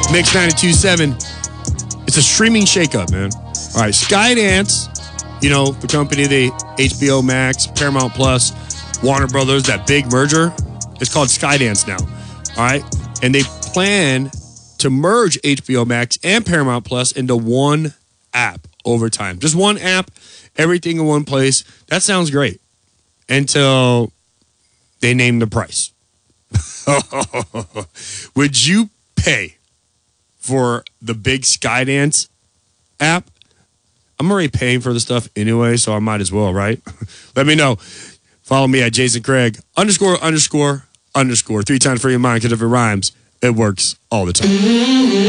Mix 92.7. It's a streaming shakeup, man. All right, Skydance, you know, the company, they HBO Max, Paramount Plus, Warner Brothers, that big merger. It's called Skydance now. All right, and they plan to merge HBO Max and Paramount Plus into one app over time. Just one app, everything in one place. That sounds great until they name the price. Would you pay for the big Skydance app? I'm already paying for the stuff anyway, so I might as well, right? Let me know. Follow me at Jason Craig ____. 3 times for your mind, because if it rhymes, it works all the time.